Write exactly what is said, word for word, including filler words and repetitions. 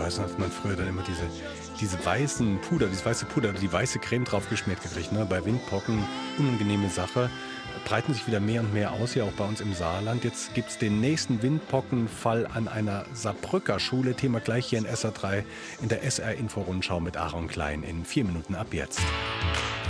weiß noch, hat man früher dann immer diese, diese weißen Puder, dieses weiße Puder, die weiße Creme draufgeschmiert gekriegt. Ne? Bei Windpocken, unangenehme Sache. Breiten sich wieder mehr und mehr aus, hier auch bei uns im Saarland. Jetzt gibt es den nächsten Windpockenfall an einer Saarbrücker Schule. Thema gleich hier in S R drei in der S R-Info-Rundschau mit Aaron Klein in vier Minuten ab jetzt.